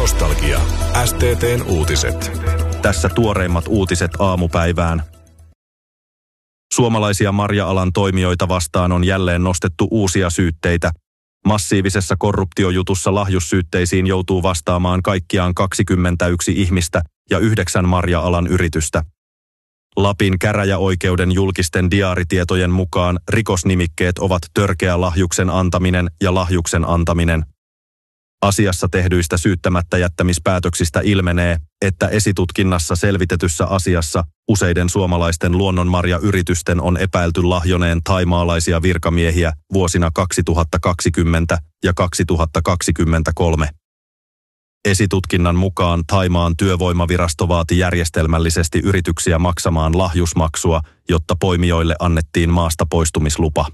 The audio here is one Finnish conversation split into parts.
Nostalgia. STT:n uutiset. Tässä tuoreimmat uutiset aamupäivään. Suomalaisia marja-alan toimijoita vastaan on jälleen nostettu uusia syytteitä. Massiivisessa korruptiojutussa lahjussyytteisiin joutuu vastaamaan kaikkiaan 21 ihmistä ja 9 marja-alan yritystä. Lapin käräjäoikeuden julkisten diaaritietojen mukaan rikosnimikkeet ovat törkeä lahjuksen antaminen ja lahjuksen antaminen. Asiassa tehdyistä syyttämättä jättämispäätöksistä ilmenee, että esitutkinnassa selvitetyssä asiassa useiden suomalaisten luonnonmarjayritysten on epäilty lahjoneen thaimaalaisia virkamiehiä vuosina 2020 ja 2023. Esitutkinnan mukaan Thaimaan työvoimavirasto vaati järjestelmällisesti yrityksiä maksamaan lahjusmaksua, jotta poimijoille annettiin maasta poistumislupa.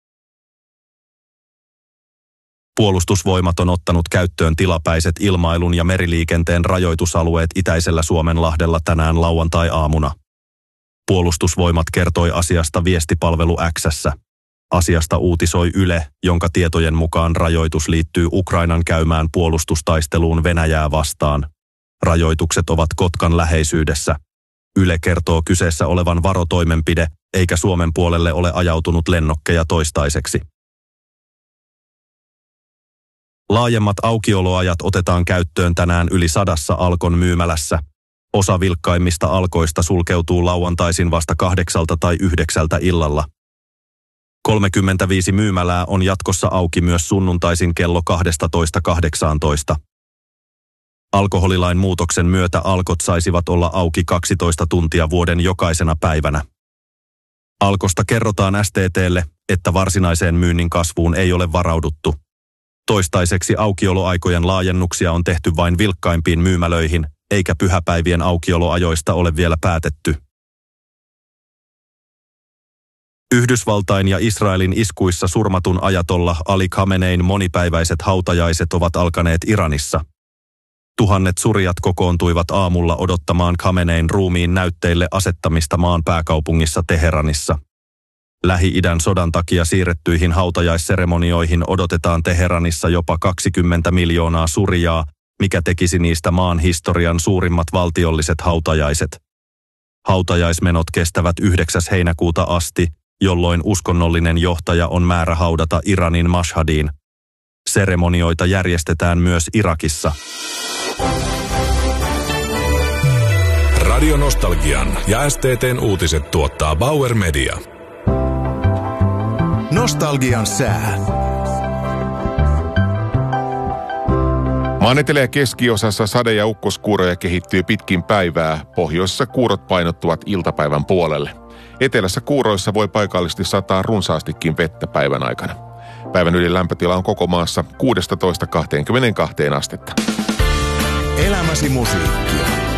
Puolustusvoimat on ottanut käyttöön tilapäiset ilmailun ja meriliikenteen rajoitusalueet itäisellä Suomenlahdella tänään lauantai-aamuna. Puolustusvoimat kertoi asiasta viestipalvelu X:ssä. Asiasta uutisoi Yle, jonka tietojen mukaan rajoitus liittyy Ukrainan käymään puolustustaisteluun Venäjää vastaan. Rajoitukset ovat Kotkan läheisyydessä. Yle kertoo kyseessä olevan varotoimenpide, eikä Suomen puolelle ole ajautunut lennokkeja toistaiseksi. Laajemmat aukioloajat otetaan käyttöön tänään yli 100 Alkon myymälässä. Osa vilkkaimmista Alkoista sulkeutuu lauantaisin vasta 8 tai 9 illalla. 35 myymälää on jatkossa auki myös sunnuntaisin kello 12–18. Alkoholilain muutoksen myötä Alkot saisivat olla auki 12 tuntia vuoden jokaisena päivänä. Alkosta kerrotaan STT:lle, että varsinaiseen myynnin kasvuun ei ole varauduttu. Toistaiseksi aukioloaikojen laajennuksia on tehty vain vilkkaimpiin myymälöihin, eikä pyhäpäivien aukioloajoista ole vielä päätetty. Yhdysvaltain ja Israelin iskuissa surmatun ajatolla Ali Khamenein monipäiväiset hautajaiset ovat alkaneet Iranissa. Tuhannet surijat kokoontuivat aamulla odottamaan Khamenein ruumiin näytteille asettamista maan pääkaupungissa Teheranissa. Lähi-idän sodan takia siirrettyihin hautajaisseremonioihin odotetaan Teheranissa jopa 20 miljoonaa surijaa, mikä tekisi niistä maan historian suurimmat valtiolliset hautajaiset. Hautajaismenot kestävät 9. heinäkuuta asti, jolloin uskonnollinen johtaja on määrä haudata Iranin Mashhadiin. Seremonioita järjestetään myös Irakissa. Radio Nostalgian ja STT:n uutiset tuottaa Bauer Media. Nostalgian sää. Maan etelä- ja keskiosassa sade- ja ukkoskuuroja kehittyy pitkin päivää. Pohjoisessa kuurot painottuvat iltapäivän puolelle. Etelässä kuuroissa voi paikallisesti sataa runsaastikin vettä päivän aikana. Päivän ylin lämpötila on koko maassa 16–22 astetta. Elämäsi musiikkia.